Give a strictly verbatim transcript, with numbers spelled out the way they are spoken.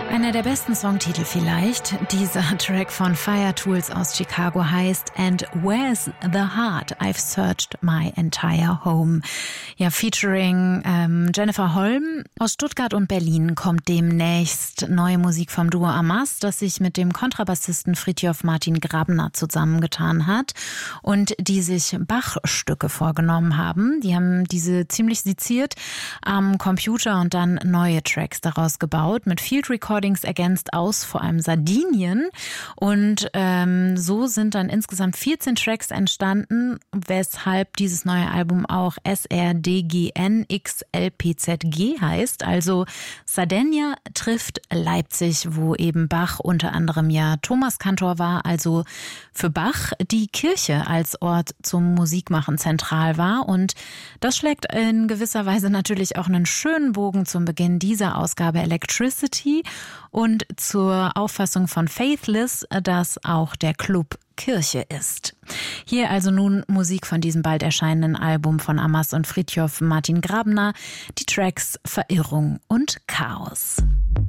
Einer der besten Songtitel vielleicht. Dieser Track von Fire Tools aus Chicago heißt And Where's the Heart? I've searched my entire home. Ja, featuring ähm, Jennifer Holm aus Stuttgart und Berlin kommt demnächst neue Musik vom Duo Amas, das sich mit dem Kontrabassisten Fridtjof Martin Grabner zusammengetan hat und die sich Bach-Stücke vorgenommen haben. Die haben diese ziemlich seziert am Computer und dann neue Tracks daraus gebaut, mit Field Recordings ergänzt aus vor allem Sardinien. Und ähm, so sind dann insgesamt vierzehn Tracks entstanden, weshalb dieses neue Album auch S R D G N X L P Z G heißt. Also Sardinia trifft Leipzig, wo eben Bach unter anderem ja Thomaskantor war, also für Bach die Kirche als Ort zum Musikmachen zentral war. Und das schlägt in gewisser Weise natürlich auch einen schönen Bogen zum Beginn dieser Ausgabe Electricity und zur Auffassung von Faithless, dass auch der Club Kirche ist. Hier also nun Musik von diesem bald erscheinenden Album von Amas und Fridtjof Martin Grabner, die Tracks Verirrung und Chaos.